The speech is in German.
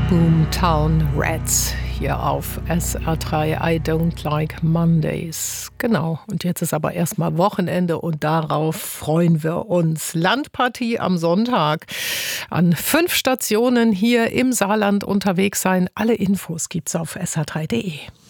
Boomtown Rats hier auf SR3. I don't like Mondays. Genau, und jetzt ist aber erstmal Wochenende und darauf freuen wir uns. Landpartie am Sonntag. An 5 Stationen hier im Saarland unterwegs sein. Alle Infos gibt's auf sr3.de.